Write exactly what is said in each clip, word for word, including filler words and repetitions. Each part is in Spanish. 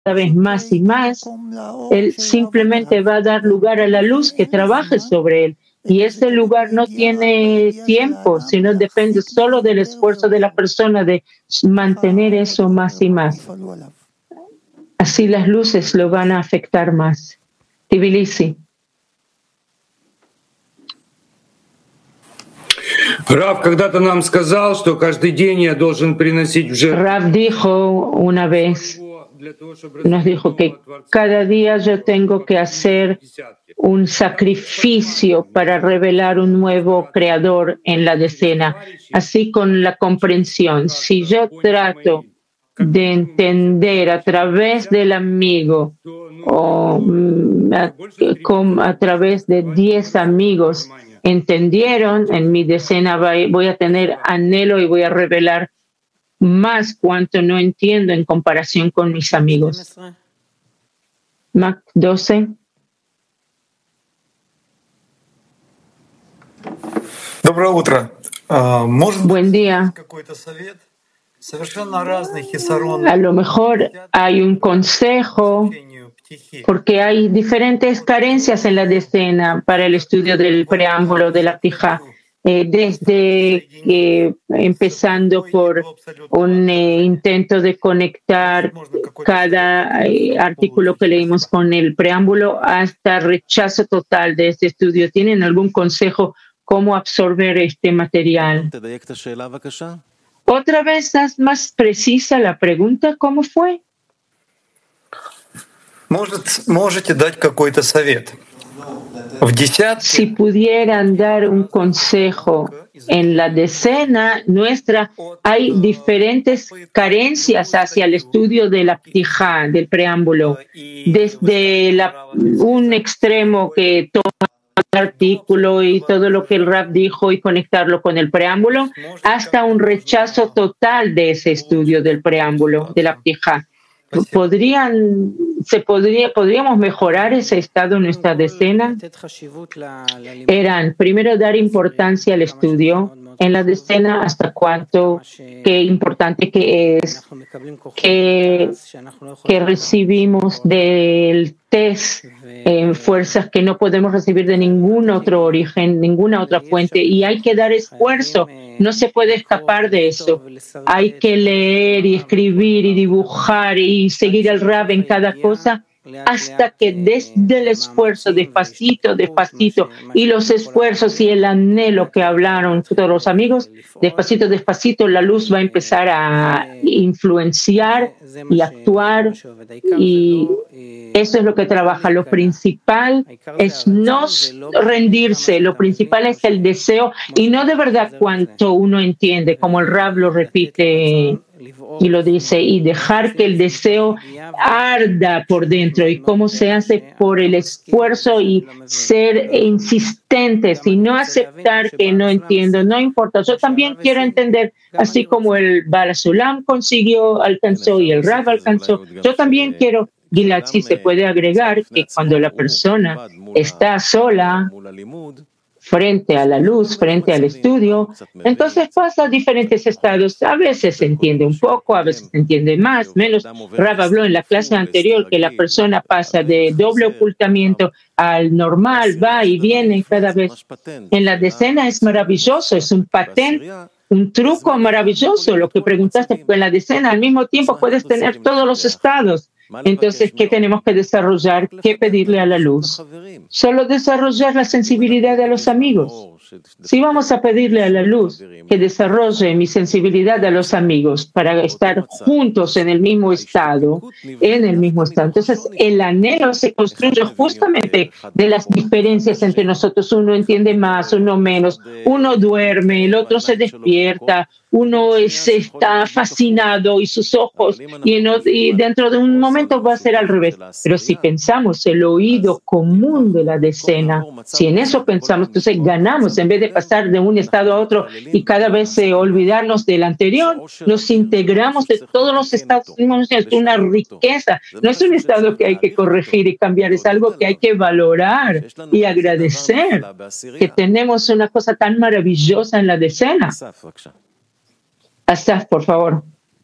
vez más y más, él simplemente va a dar lugar a la luz que trabaje sobre él. Y ese lugar no tiene tiempo, sino depende solo del esfuerzo de la persona de mantener eso más y más. Así las luces lo van a afectar más. Tbilisi. Рав когда-то нам сказал, что каждый день я должен приносить в жертву. Rav dijo una vez, nos dijo que cada día yo tengo que hacer un sacrificio para revelar un nuevo creador en la decena, así con la comprensión. Si yo trato de entender a través del amigo o a, a través de diez amigos, entendieron, en mi decena voy a tener anhelo y voy a revelar más cuanto no entiendo en comparación con mis amigos. Mac doce. Доброе утро. Может Buen día. какой-то совет? Совершенно разный хисарон. A lo mejor hay un consejo porque hay diferentes carencias en la decena para el estudio del preámbulo de la Ptijá. Eh, desde eh, empezando por un eh, intento de conectar cada eh, artículo que leímos con el preámbulo hasta rechazo total de este estudio. ¿Tienen algún consejo cómo absorber este material? Otra vez, haz más precisa la pregunta, ¿cómo fue? Может, можете дать какой-то совет? В десятке... Si pudieran dar un consejo, en la decena nuestra hay diferentes carencias hacia el estudio de la Ptijá, del preámbulo. Desde la, un extremo que toma el artículo y todo lo que el Rab dijo y conectarlo con el preámbulo, hasta un rechazo total de ese estudio del preámbulo, de la Ptijá. ¿Podrían, se podría, ¿Podríamos mejorar ese estado en nuestra decena? Eran, primero, dar importancia al estudio en la decena, hasta cuánto, qué importante que es, que, que recibimos del test en fuerzas que no podemos recibir de ningún otro origen, ninguna otra fuente, y hay que dar esfuerzo, no se puede escapar de eso. Hay que leer y escribir y dibujar y seguir al Rab en cada cosa, hasta que desde el esfuerzo, despacito, despacito, y los esfuerzos y el anhelo que hablaron todos los amigos, despacito, despacito, la luz va a empezar a influenciar y actuar, y eso es lo que trabaja. Lo principal es no rendirse, lo principal es el deseo, y no de verdad cuánto uno entiende, como el Rab lo repite y lo dice, y dejar que el deseo arda por dentro. ¿Y cómo se hace? Por el esfuerzo y ser insistentes y no aceptar que no entiendo, no importa. Yo también quiero entender, así como el Baal Sulam consiguió, alcanzó y el Rab alcanzó. Yo también quiero. Gilad, sí se puede agregar que cuando la persona está sola, frente a la luz, frente al estudio, entonces pasa a diferentes estados. A veces se entiende un poco, a veces se entiende más, menos. Rab habló en la clase anterior que la persona pasa de doble ocultamiento al normal, va y viene cada vez. En la decena es maravilloso, es un patente, un truco maravilloso lo que preguntaste, porque en la decena al mismo tiempo puedes tener todos los estados. Entonces, ¿qué tenemos que desarrollar? ¿Qué pedirle a la luz? Solo desarrollar la sensibilidad de los amigos. Si vamos a pedirle a la luz que desarrolle mi sensibilidad a los amigos para estar juntos en el mismo estado, en el mismo estado, entonces el anhelo se construye justamente de las diferencias entre nosotros. Uno entiende más, uno menos, uno duerme, el otro se despierta, uno es, está fascinado y sus ojos, y, en, y dentro de un momento va a ser al revés. Pero si pensamos el oído común de la decena, si en eso pensamos, entonces ganamos. En vez de pasar de un estado a otro y cada vez eh, olvidarnos del anterior, nos integramos de todos los estados. Es una riqueza. No es un estado que hay que corregir y cambiar, es algo que hay que valorar y agradecer, que tenemos una cosa tan maravillosa en la decena. Asaf, por favor.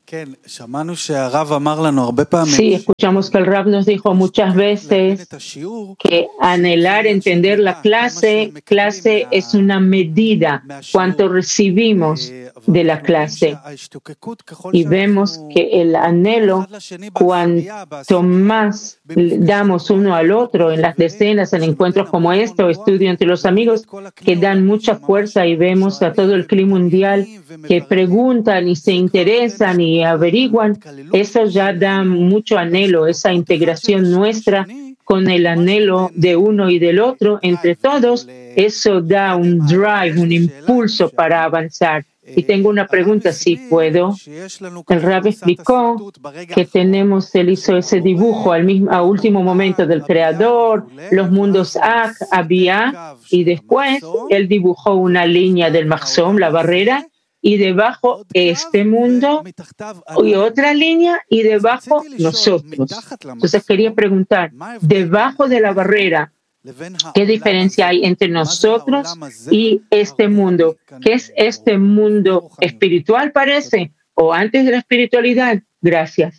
Sí, escuchamos que el Rab nos dijo muchas veces que anhelar entender la clase, clase es una medida, cuánto recibimos de la clase. Y vemos que el anhelo, cuanto más damos uno al otro en las decenas, en encuentros como este o estudio entre los amigos, que dan mucha fuerza, y vemos a todo el clima mundial que preguntan y se interesan y averiguan, eso ya da mucho anhelo, esa integración nuestra con el anhelo de uno y del otro, entre todos, eso da un drive, un impulso para avanzar. Y tengo una pregunta, si puedo. El Rab explicó que tenemos, él hizo ese dibujo al mismo, a último momento del Creador, los mundos Ak, Abiyah, y después él dibujó una línea del Mahzom, la barrera, y debajo este mundo, y otra línea, y debajo nosotros. Entonces quería preguntar, debajo de la barrera, ¿qué diferencia hay entre nosotros y este mundo? ¿Qué es este mundo espiritual, parece? ¿O antes de la espiritualidad? Gracias.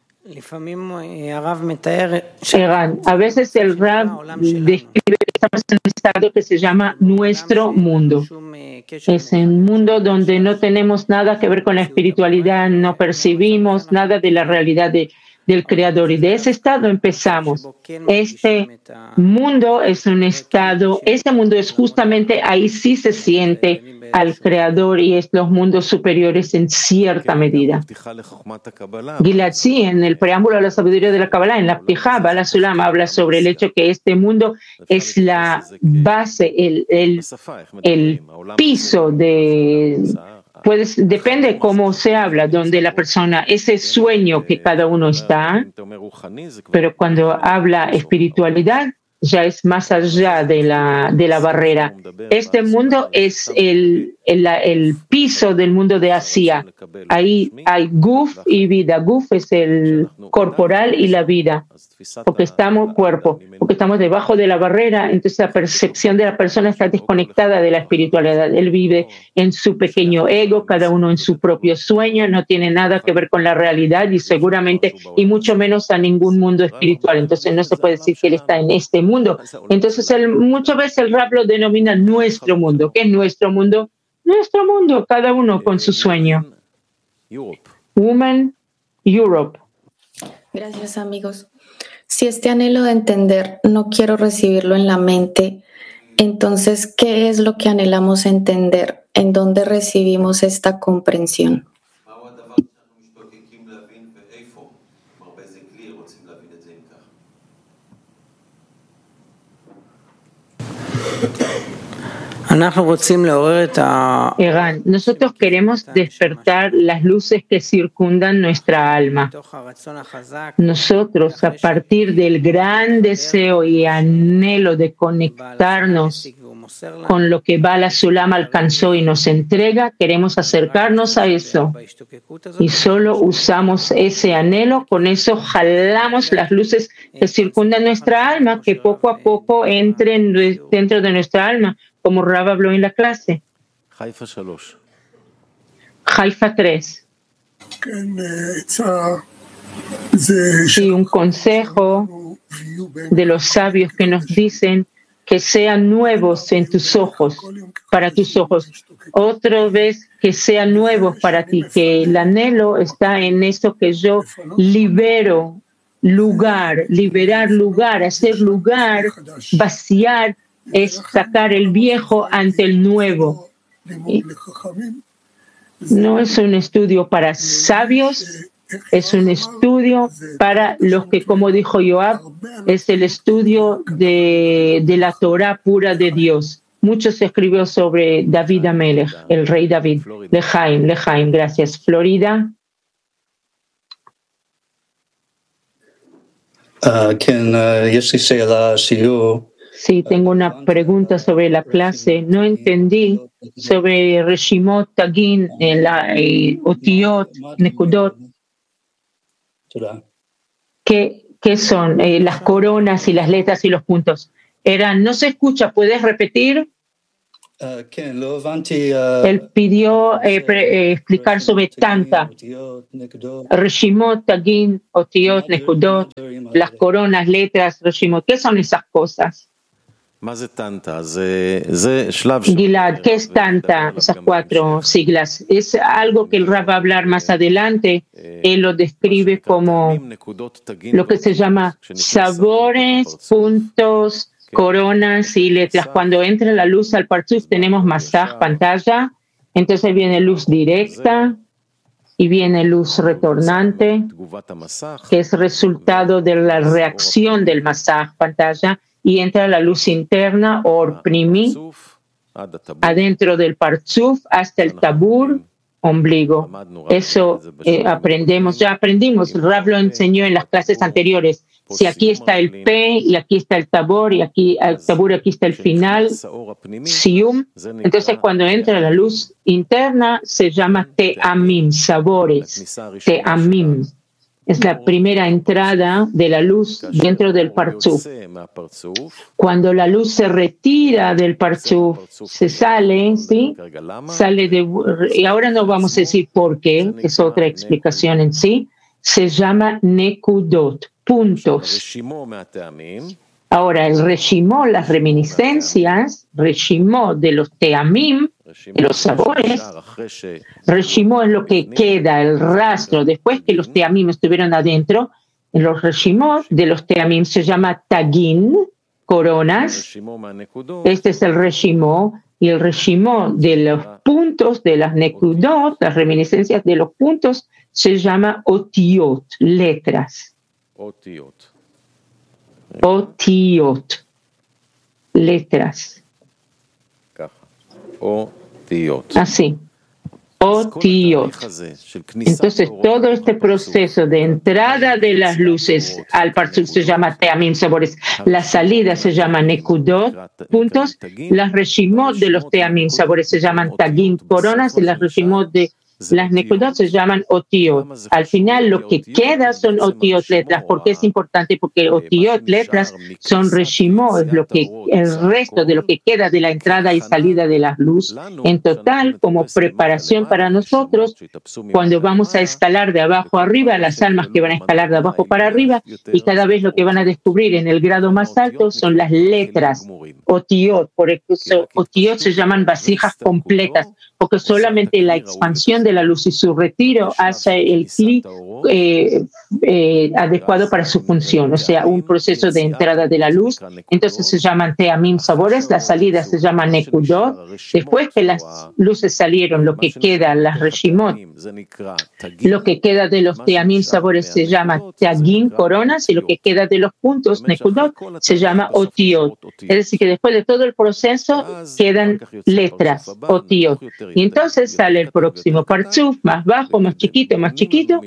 Eran, a veces el Rab describe que estamos en un estado que se llama nuestro mundo. Es un mundo donde no tenemos nada que ver con la espiritualidad, no percibimos nada de la realidad de del Creador, y de ese estado empezamos. Este mundo es un estado, este mundo es justamente, ahí sí se siente al Creador, y es los mundos superiores en cierta medida. Gilad, sí, en el preámbulo a la sabiduría de la Kabbalah, en la Ptijá, Bala Sulam habla sobre el hecho que este mundo es la base, el, el, el piso de... Pues depende cómo se habla, donde la persona, ese sueño que cada uno está, pero cuando habla espiritualidad, ya es más allá de la, de la barrera. Este mundo es el, el, el piso del mundo de Asia. Ahí hay Guf y vida. Guf es el corporal y la vida, porque estamos cuerpo, porque estamos debajo de la barrera, entonces la percepción de la persona está desconectada de la espiritualidad. Él vive en su pequeño ego, cada uno en su propio sueño, no tiene nada que ver con la realidad y seguramente, y mucho menos a ningún mundo espiritual. Entonces no se puede decir que él está en este mundo. Entonces él, muchas veces el Rab lo denomina nuestro mundo. ¿Qué es nuestro mundo? Nuestro mundo, cada uno con su sueño. Woman, Europe. Gracias, amigos. Si este anhelo de entender no quiero recibirlo en la mente, entonces, ¿qué es lo que anhelamos entender? ¿En dónde recibimos esta comprensión? Eran, nosotros queremos despertar las luces que circundan nuestra alma. Nosotros, a partir del gran deseo y anhelo de conectarnos con lo que Bala Sulam alcanzó y nos entrega, queremos acercarnos a eso. Y solo usamos ese anhelo, con eso jalamos las luces que circundan nuestra alma, que poco a poco entren dentro de nuestra alma, como Rab habló en la clase. Haifa tres. Sí, un consejo de los sabios que nos dicen que sean nuevos en tus ojos, para tus ojos. Otra vez, que sean nuevos para ti, que el anhelo está en eso que yo libero lugar, liberar lugar, hacer lugar, vaciar, es sacar el viejo ante el nuevo. No es un estudio para sabios, es un estudio para los que, como dijo Yoab, es el estudio de, de la Torah pura de Dios. Mucho se escribió sobre David Amelech, el rey David. Lejaim, Lejaim, gracias. Florida. Sí, tengo una pregunta sobre la clase. No entendí sobre Reshimot, Tagin, Otiot, Nekudot. ¿Qué, qué son eh, las coronas y las letras y los puntos? Eran, no se escucha, ¿puedes repetir? Él pidió eh, pre, eh, explicar sobre Tanta, Reshimot, Tagin, Otiot, Nekudot, las coronas, letras, Reshimot. ¿Qué son esas cosas? Gilad, ¿qué es Tanta? Esas cuatro siglas. Es algo que el Rab va a hablar más adelante. Él lo describe como lo que se llama sabores, puntos, coronas y letras. Cuando entra la luz al Partzuf tenemos masaj, pantalla, entonces viene luz directa y viene luz retornante, que es resultado de la reacción del masaj, pantalla, y entra la luz interna, or primi, adentro del Partzuf hasta el tabur, ombligo. Eso eh, aprendemos, ya aprendimos, el Rav lo enseñó en las clases anteriores. Si aquí está el P y aquí está el tabor y aquí el tabur, aquí está el final, sium, entonces cuando entra la luz interna se llama te'amim, sabores, te'amim. Es la primera entrada de la luz dentro del Partzuf. Cuando la luz se retira del Partzuf, se sale, ¿sí? Sale de, y ahora no vamos a decir por qué, es otra explicación en sí, se llama nekudot, puntos. Ahora, el reshimó, las reminiscencias, reshimó de los teamim, de los sabores, reshimó es lo que queda, el rastro, después que los teamim estuvieron adentro, los reshimó de los teamim se llama tagin, coronas, este es el reshimó, y el reshimó de los puntos, de las nekudot, las reminiscencias de los puntos, se llama otiot, letras. Otiot. Otiot. Letras. Otiot. Así. Otiot. Entonces, todo este proceso de entrada de las luces al Partzuf se llama teamim, sabores. La salida se llama nekudot, puntos. Las reshimot de los teamim, sabores se llaman tagin, coronas, y las reshimot de las nekudot se llaman otiot. Al final lo que queda son otiot, letras. ¿Por qué es importante? Porque otiot, letras, son reshimot, es lo que, el resto de lo que queda de la entrada y salida de la luz. En total, como preparación para nosotros, cuando vamos a escalar de abajo a arriba, las almas que van a escalar de abajo para arriba, y cada vez lo que van a descubrir en el grado más alto son las letras, otiot. Por eso, otiot se llaman vasijas completas, porque solamente la expansión de la luz y su retiro hace el clic eh, eh, adecuado para su función, o sea, un proceso de entrada de la luz. Entonces se llaman teamim, sabores, la salida se llama nekudot. Después que las luces salieron, lo que queda, las reshimot, lo que queda de los teamim, sabores se llama tagin, coronas, y lo que queda de los puntos, nekudot, se llama otiot. Es decir, que después de todo el proceso quedan letras, otiot. Y entonces sale el próximo Partzuf, más bajo, más chiquito, más chiquito,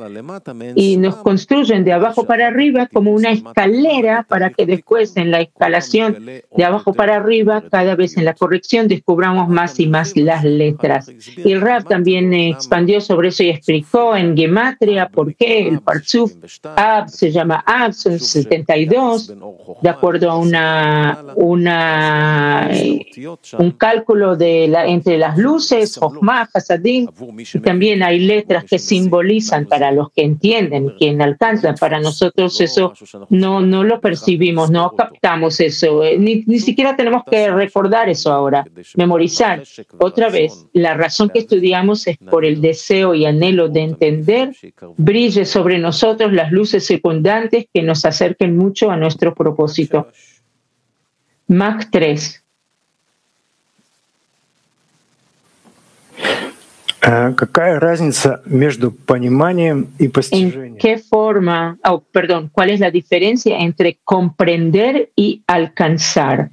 y nos construyen de abajo para arriba como una escalera para que después en la escalación de abajo para arriba, cada vez en la corrección, descubramos más y más las letras. Y el Rab también expandió sobre eso y explicó en gematria por qué el Partzuf Ab se llama Ab, son setenta y dos, de acuerdo a una, una, eh, un cálculo de la, entre las luces, Jochma, Hasadim, y también hay letras que simbolizan para los que entienden, quien alcanzan. Para nosotros eso no, no lo percibimos, no captamos eso, ni, ni siquiera tenemos que recordar eso ahora, memorizar. Otra vez, la razón que estudiamos es por el deseo y anhelo de entender, brille sobre nosotros las luces secundantes que nos acerquen mucho a nuestro propósito. Mac tres. Какая разница между пониманием и постижением? ¿En qué forma, oh, perdón, cuál es la diferencia entre comprender y alcanzar?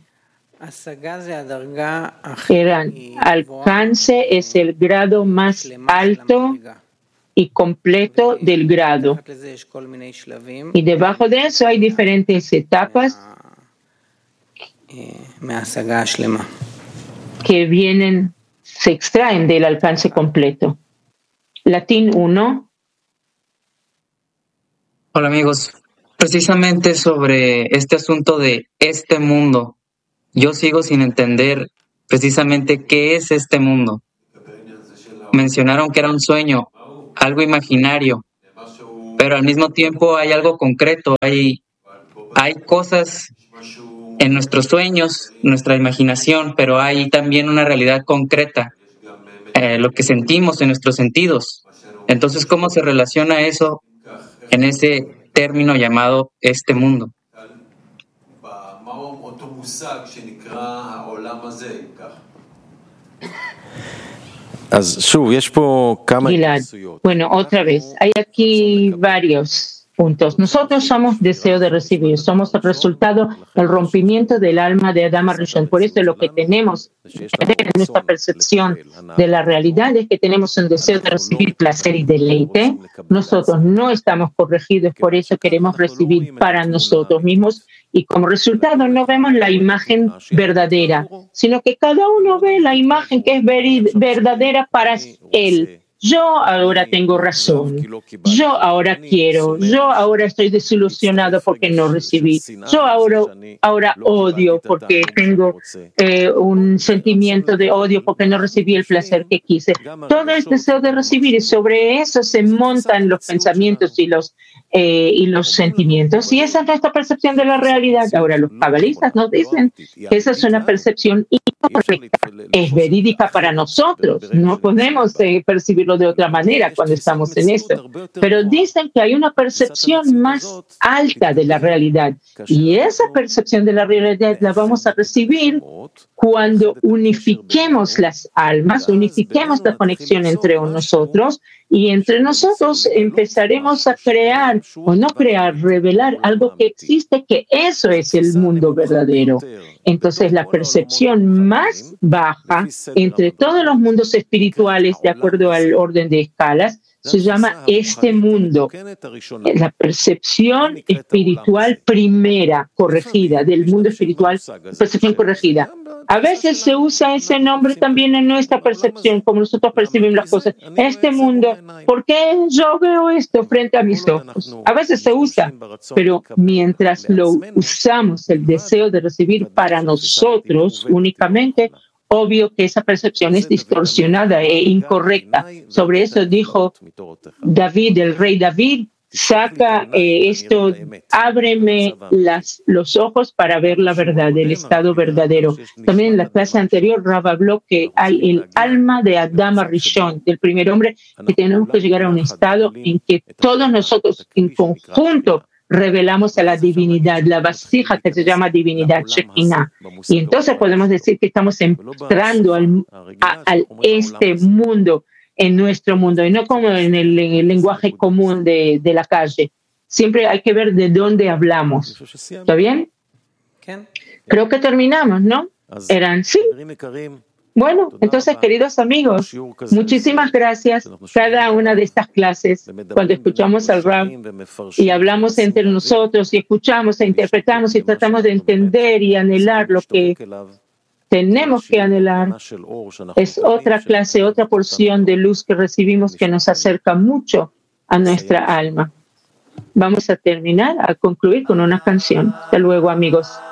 El alcance es el grado más alto y completo del grado. Y debajo de eso hay diferentes etapas que vienen, se extraen del alcance completo. Latín uno. Hola amigos, precisamente sobre este asunto de este mundo, yo sigo sin entender precisamente qué es este mundo. Mencionaron que era un sueño, algo imaginario, pero al mismo tiempo hay algo concreto, hay, hay cosas en nuestros sueños, nuestra imaginación, pero hay también una realidad concreta, eh, lo que sentimos en nuestros sentidos. Entonces, ¿cómo se relaciona eso en ese término llamado este mundo? Gilad, bueno, otra vez, hay aquí varios puntos. Nosotros somos deseo de recibir, somos el resultado del rompimiento del alma de Adam Rishon. Por eso lo que tenemos en nuestra percepción de la realidad es que tenemos un deseo de recibir placer y deleite. Nosotros no estamos corregidos, por eso queremos recibir para nosotros mismos y como resultado no vemos la imagen verdadera, sino que cada uno ve la imagen que es verdadera para él. Yo ahora tengo razón, yo ahora quiero, yo ahora estoy desilusionado porque no recibí, yo ahora, ahora odio porque tengo eh, un sentimiento de odio porque no recibí el placer que quise. Todo es deseo de recibir y sobre eso se montan los pensamientos y los, eh, y los sentimientos. Y esa es nuestra percepción de la realidad. Ahora los cabalistas nos dicen que esa es una percepción incorrecta, es verídica para nosotros, no podemos eh, percibirlo de otra manera cuando estamos en esto. Pero dicen que hay una percepción más alta de la realidad y esa percepción de la realidad la vamos a recibir cuando unifiquemos las almas, unifiquemos la conexión entre nosotros y entre nosotros empezaremos a crear o no crear, revelar algo que existe, que eso es el mundo verdadero. Entonces la percepción más baja entre todos los mundos espirituales, de acuerdo al orden de escalas, se llama este mundo. La percepción espiritual primera, corregida, del mundo espiritual, percepción corregida. A veces se usa ese nombre también en nuestra percepción, como nosotros percibimos las cosas. Este mundo, ¿por qué yo veo esto frente a mis ojos? A veces se usa, pero mientras lo usamos, el deseo de recibir para nosotros únicamente, obvio que esa percepción es distorsionada e incorrecta. Sobre eso dijo David, el rey David, saca eh, esto, ábreme las, los ojos para ver la verdad, el estado verdadero. También en la clase anterior, Rav habló que hay el alma de Adam Rishon, del primer hombre, que tenemos que llegar a un estado en que todos nosotros en conjunto revelamos a la divinidad, la vasija que se llama divinidad Shekinah. Y entonces podemos decir que estamos entrando al, a, al este mundo, en nuestro mundo, y no como en el, en el lenguaje común de, de la calle. Siempre hay que ver de dónde hablamos. ¿Está bien? Creo que terminamos, ¿no? Eran, sí. Bueno, entonces, queridos amigos, muchísimas gracias. Cada una de estas clases, cuando escuchamos al Rav y hablamos entre nosotros y escuchamos e interpretamos y tratamos de entender y anhelar lo que tenemos que anhelar, es otra clase, otra porción de luz que recibimos que nos acerca mucho a nuestra alma. Vamos a terminar, a concluir con una canción. Hasta luego, amigos.